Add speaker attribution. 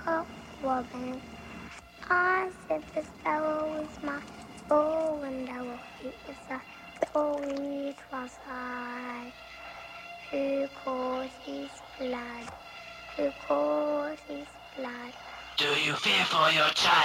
Speaker 1: cock robin. I said the sparrow was my bow, and I will eat the sun. Oh, it was I who caused his blood, who caused his blood.
Speaker 2: Do you fear for your child?